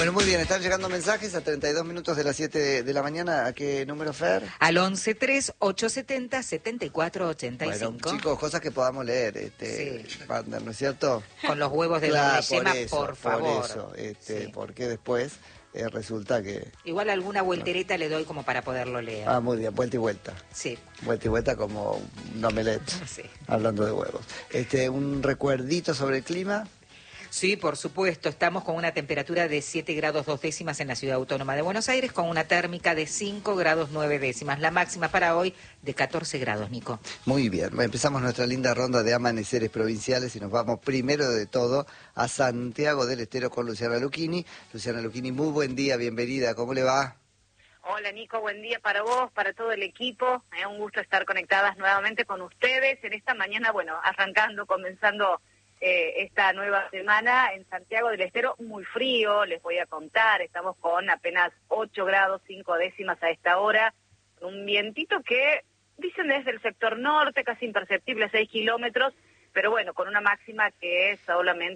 Bueno, muy bien, están llegando mensajes a 32 minutos de las 7 de la mañana. ¿A qué número, Fer? Al 113870-7485. Bueno, chicos, cosas que podamos leer, Sí. Wander, ¿no es cierto? Con los huevos de Claro, doble yema, por favor. Por eso, Sí. porque después resulta que... Igual alguna voltereta le doy como para poderlo leer. Ah, muy bien, vuelta y vuelta. Sí. Vuelta y vuelta como un omelette, Sí. hablando de huevos. Un recuerdito sobre el clima. Sí, por supuesto. Estamos con una temperatura de 7 grados 2 décimas en la Ciudad Autónoma de Buenos Aires, con una térmica de 5 grados 9 décimas. La máxima para hoy de 14 grados, Nico. Muy bien, empezamos nuestra linda ronda de amaneceres provinciales y nos vamos primero de todo a Santiago del Estero con Luciana Lucchini. Luciana Lucchini, muy buen día, bienvenida, ¿cómo le va? Hola Nico, buen día para vos, para todo el equipo. Un gusto estar conectadas nuevamente con ustedes en esta mañana, comenzando esta nueva semana en Santiago del Estero, muy frío, les voy a contar, estamos con apenas 8 grados 5 décimas a esta hora, un vientito que dicen desde el sector norte, casi imperceptible, 6 kilómetros, pero bueno, con una máxima que es solamente